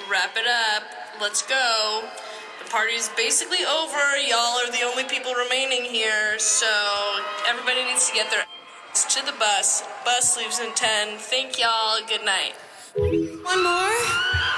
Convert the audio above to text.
wrap it up. Let's go. The party's basically over. Y'all are the only people remaining here, so everybody needs to get their ass to the bus. Bus leaves in 10. Thank y'all. Good night. One more?